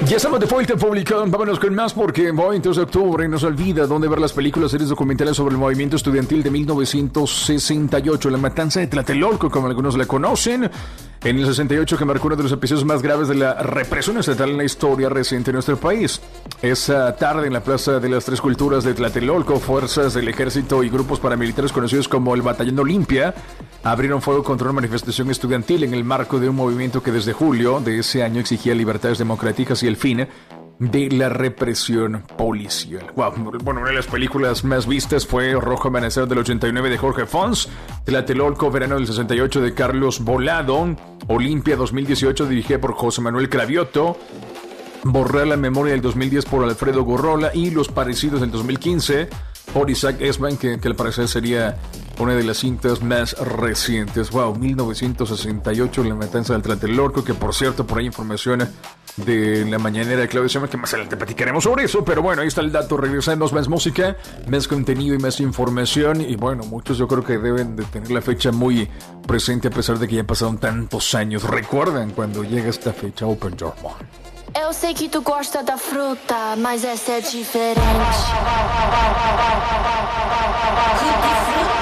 Ya estamos de vuelta, público. Vámonos con más porque 22 de octubre nos olvida dónde ver las películas, series documentales sobre el movimiento estudiantil de 1968, la matanza de Tlatelolco, como algunos la conocen. En el 68, que marcó uno de los episodios más graves de la represión estatal en la historia reciente de nuestro país. Esa tarde, en la Plaza de las Tres Culturas de Tlatelolco, fuerzas del ejército y grupos paramilitares conocidos como el Batallón Olimpia abrieron fuego contra una manifestación estudiantil en el marco de un movimiento que desde julio de ese año exigía libertades democráticas y el fin de la represión policial. Wow. Bueno, una de las películas más vistas fue Rojo Amanecer del 89 de Jorge Fons, Tlatelolco Verano del 68 de Carlos Volado, Olimpia 2018 dirigida por José Manuel Cravioto, Borrar la memoria del 2010 por Alfredo Gorrola y Los Parecidos del 2015 por Isaac Esban, que al parecer sería una de las cintas más recientes. Wow, 1968, la matanza del Tlatelolco, que por cierto, por ahí información de la mañanera de Claudio Sheinbaum, que más adelante platicaremos sobre eso, pero bueno, ahí está el dato. Regresamos, más música, más contenido y más información, y bueno, muchos yo creo que deben de tener la fecha muy presente a pesar de que ya pasaron tantos años. ¿Recuerdan cuando llega esta fecha? Open Your Mind. Eu sei que tu gosta da fruta, mas essa é diferente.